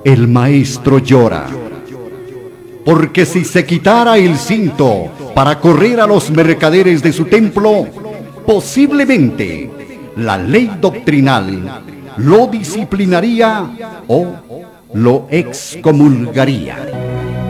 el maestro llora, porque si se quitara el cinto para correr a los mercaderes de su templo, posiblemente la ley doctrinal lo disciplinaría o lo excomulgaría.